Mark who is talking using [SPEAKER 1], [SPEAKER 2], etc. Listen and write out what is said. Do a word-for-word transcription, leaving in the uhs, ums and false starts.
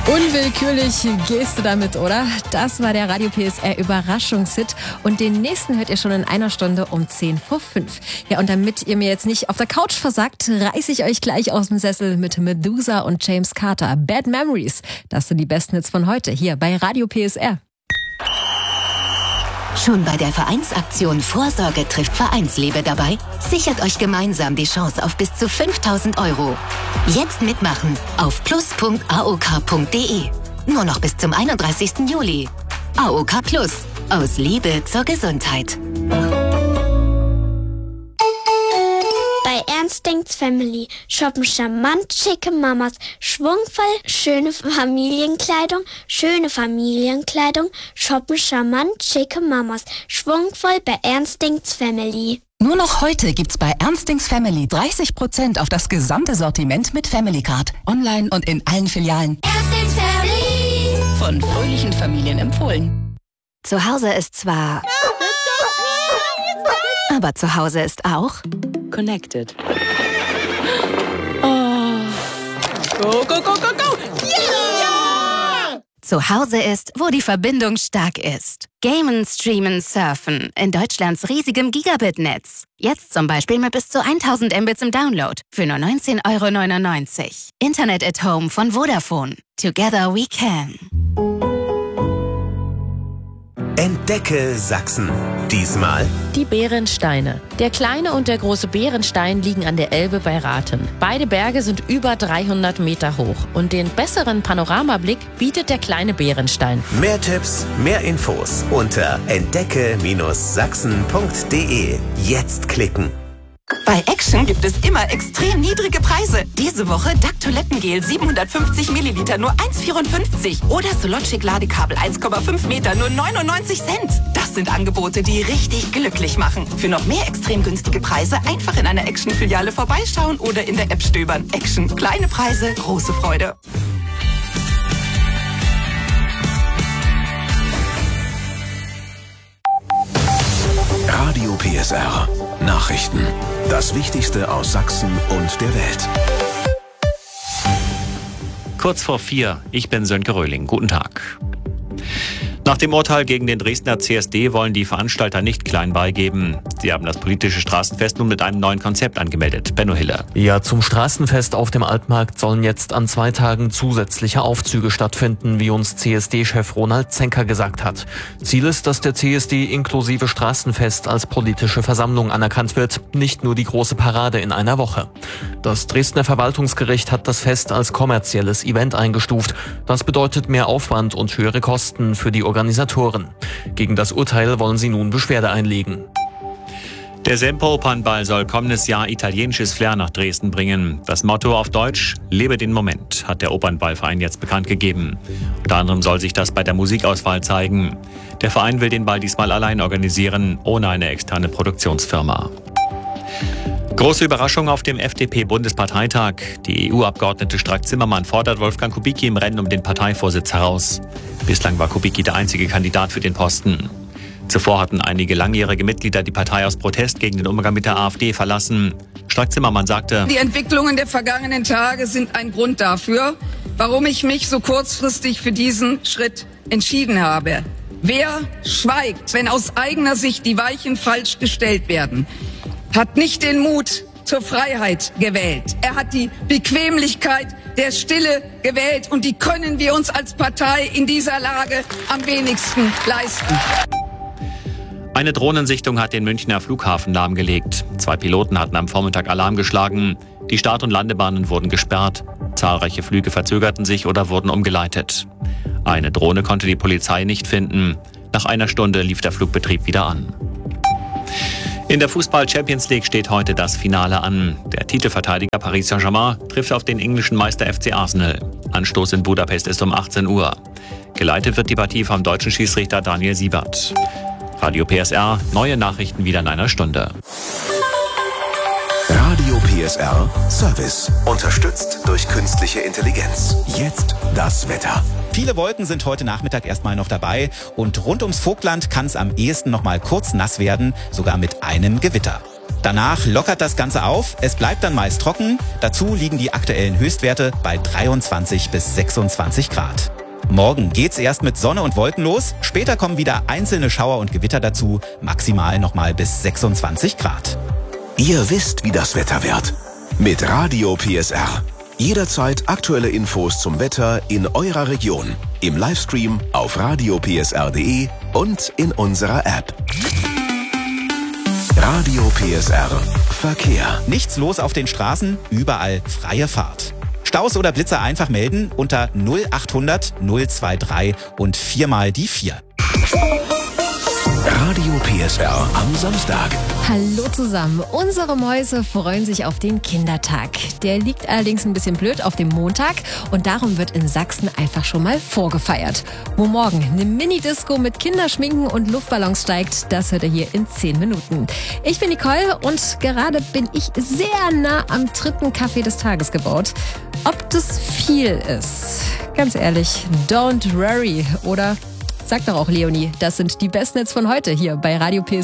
[SPEAKER 1] Unwillkürlich gehst du damit, oder? Das war der Radio P S R Überraschungshit und den nächsten hört ihr schon in einer Stunde um zehn vor fünf. Ja, und damit ihr mir jetzt nicht auf der Couch versackt, reiße ich euch gleich aus dem Sessel mit Medusa und James Carter. Bad Memories, das sind die besten Hits von heute hier bei Radio P S R.
[SPEAKER 2] Schon bei der Vereinsaktion Vorsorge trifft Vereinsliebe dabei? Sichert euch gemeinsam die Chance auf bis zu fünftausend Euro. Jetzt mitmachen auf plus punkt a o k punkt d e. Nur noch bis zum einunddreißigsten Juli. A O K Plus. Aus Liebe zur Gesundheit.
[SPEAKER 3] Bei Ernst denkt's Family shoppen charmant schicke Mamas, schwungvoll schöne Familienkleidung, schöne Familienkleidung, shoppen charmant schicke Mamas, schwungvoll bei Ernst denkt's Family.
[SPEAKER 4] Nur noch heute gibt's bei Ernst denkt's Family dreißig Prozent auf das gesamte Sortiment mit Family Card. Online und in allen Filialen.
[SPEAKER 3] Ernst denkt's Family.
[SPEAKER 4] Von fröhlichen Familien empfohlen.
[SPEAKER 2] Zu Hause ist zwar... aber zu Hause ist auch...
[SPEAKER 5] Connected. Oh. Go, go, go, go, go!
[SPEAKER 2] Yeah! Zu Hause ist, wo die Verbindung stark ist. Gamen, streamen, surfen. In Deutschlands riesigem Gigabit-Netz. Jetzt zum Beispiel mit bis zu tausend Mbits im Download. Für nur neunzehn Euro neunundneunzig. Internet at Home von Vodafone. Together we can.
[SPEAKER 6] Entdecke Sachsen. Diesmal
[SPEAKER 5] Die Bärensteine. Der kleine und der große Bärenstein liegen an der Elbe bei Rathen. Beide Berge sind über dreihundert Meter hoch. Und den besseren Panoramablick bietet der kleine Bärenstein.
[SPEAKER 6] mehr Tipps, mehr Infos unter entdecke Sachsen punkt d e. Jetzt klicken.
[SPEAKER 4] Bei Action gibt es immer extrem niedrige Preise. Diese Woche Duck Toilettengel siebenhundertfünfzig Milliliter nur eins Komma vierundfünfzig oder Sologic Ladekabel eins Komma fünf Meter nur neunundneunzig Cent. Das sind Angebote, die richtig glücklich machen. Für noch mehr extrem günstige Preise einfach in einer Action-Filiale vorbeischauen oder in der App stöbern. Action. Kleine Preise, große Freude.
[SPEAKER 7] Radio P S R. Nachrichten. Das Wichtigste aus Sachsen und der Welt.
[SPEAKER 8] Kurz vor vier, ich bin Sönke Röhling. Guten Tag. Nach dem Urteil gegen den Dresdner C S D wollen die Veranstalter nicht klein beigeben. Sie haben das politische Straßenfest nun mit einem neuen Konzept angemeldet. Benno Hiller.
[SPEAKER 9] Ja, zum Straßenfest auf dem Altmarkt sollen jetzt an zwei Tagen zusätzliche Aufzüge stattfinden, wie uns C S D-Chef Ronald Zenker gesagt hat. Ziel ist, dass der C S D inklusive Straßenfest als politische Versammlung anerkannt wird, nicht nur die große Parade in einer Woche. Das Dresdner Verwaltungsgericht hat das Fest als kommerzielles Event eingestuft. Das bedeutet mehr Aufwand und höhere Kosten für die Organisatoren. Gegen das Urteil wollen sie nun Beschwerde einlegen.
[SPEAKER 8] Der Semper-Opernball soll kommendes Jahr italienisches Flair nach Dresden bringen. Das Motto auf Deutsch: Lebe den Moment, hat der Opernballverein jetzt bekannt gegeben. Unter anderem soll sich das bei der Musikauswahl zeigen. Der Verein will den Ball diesmal allein organisieren, ohne eine externe Produktionsfirma. Große Überraschung auf dem F D P-Bundesparteitag. Die E U-Abgeordnete Strack-Zimmermann fordert Wolfgang Kubicki im Rennen um den Parteivorsitz heraus. Bislang war Kubicki der einzige Kandidat für den Posten. Zuvor hatten einige langjährige Mitglieder die Partei aus Protest gegen den Umgang mit der AfD verlassen. Strack-Zimmermann sagte:
[SPEAKER 10] Die Entwicklungen der vergangenen Tage sind ein Grund dafür, warum ich mich so kurzfristig für diesen Schritt entschieden habe. Wer schweigt, wenn aus eigener Sicht die Weichen falsch gestellt werden, hat nicht den Mut zur Freiheit gewählt. Er hat die Bequemlichkeit der Stille gewählt und die können wir uns als Partei in dieser Lage am wenigsten leisten.
[SPEAKER 8] Eine Drohnensichtung hat den Münchner Flughafen lahmgelegt. Zwei Piloten hatten am Vormittag Alarm geschlagen. Die Start- und Landebahnen wurden gesperrt. Zahlreiche Flüge verzögerten sich oder wurden umgeleitet. Eine Drohne konnte die Polizei nicht finden. Nach einer Stunde lief der Flugbetrieb wieder an. In der Fußball-Champions League steht heute das Finale an. Der Titelverteidiger Paris Saint-Germain trifft auf den englischen Meister F C Arsenal. Anstoß in Budapest ist um achtzehn Uhr. Geleitet wird die Partie vom deutschen Schiedsrichter Daniel Siebert. Radio P S R, neue Nachrichten wieder in einer Stunde.
[SPEAKER 7] Radio P S R Service. Unterstützt durch künstliche Intelligenz. Jetzt das Wetter.
[SPEAKER 11] Viele Wolken sind heute Nachmittag erstmal noch dabei und rund ums Vogtland kann es am ehesten noch mal kurz nass werden, sogar mit einem Gewitter. Danach lockert das Ganze auf, es bleibt dann meist trocken. Dazu liegen die aktuellen Höchstwerte bei dreiundzwanzig bis sechsundzwanzig Grad. Morgen geht's erst mit Sonne und Wolken los, später kommen wieder einzelne Schauer und Gewitter dazu, maximal nochmal bis sechsundzwanzig Grad.
[SPEAKER 7] Ihr wisst, wie das Wetter wird. Mit Radio P S R. Jederzeit aktuelle Infos zum Wetter in eurer Region. Im Livestream auf radio p s r punkt d e und in unserer App. Radio P S R Verkehr.
[SPEAKER 11] Nichts los auf den Straßen, überall freie Fahrt. Staus oder Blitzer einfach melden unter null achthundert null dreiundzwanzig und viermal die vier.
[SPEAKER 7] Radio P S R am Samstag.
[SPEAKER 1] Hallo zusammen. Unsere Mäuse freuen sich auf den Kindertag. Der liegt allerdings ein bisschen blöd auf dem Montag und darum wird in Sachsen einfach schon mal vorgefeiert. Wo morgen eine Mini-Disco mit Kinderschminken und Luftballons steigt, das hört ihr hier in zehn Minuten. Ich bin Nicole und gerade bin ich sehr nah am dritten Kaffee des Tages gebaut. Ob das viel ist? Ganz ehrlich, don't worry, oder? Sagt doch auch Leonie, das sind die Bestnets von heute hier bei Radio P S R.